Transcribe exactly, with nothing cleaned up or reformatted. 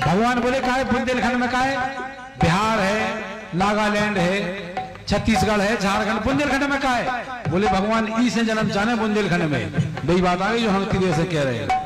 भगवान बोले का है बुंदेलखंड में, का है बिहार है, नागालैंड है, छत्तीसगढ़ है, झारखंड, बुंदेलखंड में का है? बोले भगवान ई से जन्म चाहे बुंदेलखंड में। वही बात आ गई जो हम तेरे से कह रहे हैं।